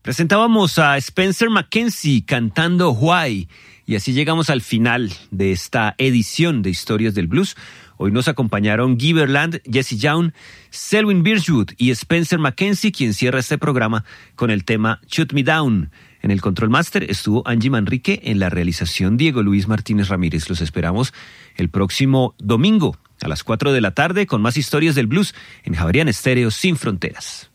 Presentábamos a Spencer McKenzie cantando Why, y así llegamos al final de esta edición de Historias del Blues. Hoy nos acompañaron Guy Berland, Jesse Young, Selwyn Birchwood y Spencer McKenzie, quien cierra este programa con el tema Shoot Me Down. En el Control Master estuvo Angie Manrique, en la realización Diego Luis Martínez Ramírez. Los esperamos el próximo domingo a las 4 de la tarde con más Historias del Blues en Javerian Estéreo Sin Fronteras.